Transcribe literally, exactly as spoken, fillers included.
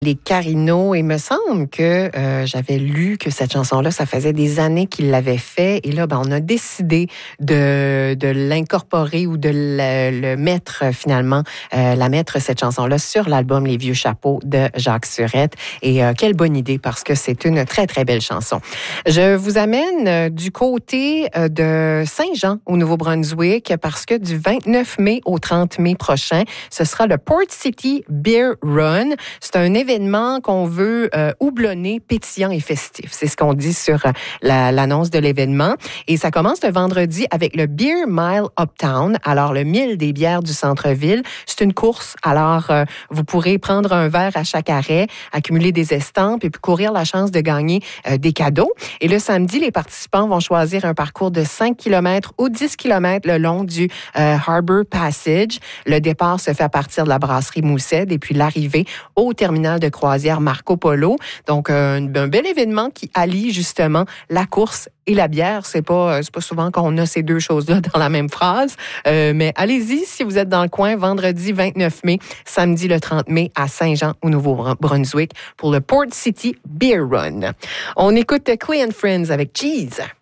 Les Carino, il me semble que euh, j'avais lu que cette chanson-là, ça faisait des années qu'ils l'avaient fait. Et là, ben, on a décidé de, de l'incorporer ou de le, le mettre finalement, euh, la mettre, cette chanson-là, sur l'album Les Vieux Chapeaux de Jacques Surette. Et euh, quelle bonne idée, parce que c'est une très, très belle chanson. Je vous amène euh, du côté euh, de Saint-Jean, au Nouveau-Brunswick, parce que du vingt-neuf mai au trente mai prochain, ce sera le Port City Beer Run. C'est un événement événement qu'on veut euh, houblonner, pétillant et festif. C'est ce qu'on dit sur euh, la, l'annonce de l'événement. Et ça commence le vendredi avec le Beer Mile Uptown. Alors, le mille des bières du centre-ville. C'est une course. Alors, euh, vous pourrez prendre un verre à chaque arrêt, accumuler des estampes et puis courir la chance de gagner euh, des cadeaux. Et le samedi, les participants vont choisir un parcours de cinq kilomètres ou dix kilomètres le long du euh, Harbour Passage. Le départ se fait à partir de la brasserie Moussed et puis l'arrivée au terminal de croisière Marco Polo. Donc, un, un bel événement qui allie justement la course et la bière. C'est pas, c'est pas souvent qu'on a ces deux choses-là dans la même phrase. Euh, mais allez-y si vous êtes dans le coin, vendredi vingt-neuf mai, samedi le trente mai à Saint-Jean au Nouveau-Brunswick pour le Port City Beer Run. On écoute Clay and Friends avec Cheese.